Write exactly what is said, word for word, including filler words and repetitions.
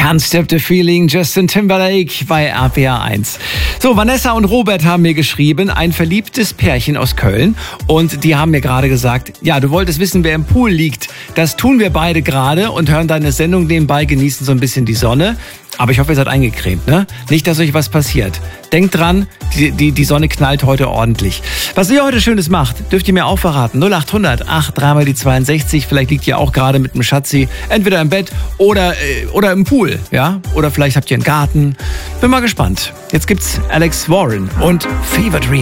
Can't Stop the Feeling, Justin Timberlake bei R P R eins. So, Vanessa und Robert haben mir geschrieben, ein verliebtes Pärchen aus Köln. Und die haben mir gerade gesagt, ja, du wolltest wissen, wer im Pool liegt. Das tun wir beide gerade und hören deine Sendung nebenbei, genießen so ein bisschen die Sonne. Aber ich hoffe, ihr seid eingecremt, ne? Nicht, dass euch was passiert. Denkt dran, die, die, die Sonne knallt heute ordentlich. Was ihr heute Schönes macht, dürft ihr mir auch verraten. null acht hundert acht drei mal die zweiundsechzig. Vielleicht liegt ihr auch gerade mit einem Schatzi entweder im Bett oder, äh, oder im Pool, ja? Oder vielleicht habt ihr einen Garten. Bin mal gespannt. Jetzt gibt's Alex Warren und Fever Dream.